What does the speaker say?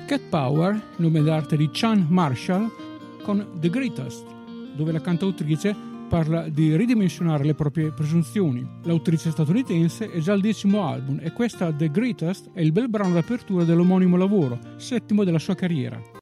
Cat Power, nome d'arte di Chan Marshall, con The Greatest, dove la cantautrice parla di ridimensionare le proprie presunzioni. L'autrice statunitense è già al 10° album e questa The Greatest è il bel brano d'apertura dell'omonimo lavoro, 7° della sua carriera.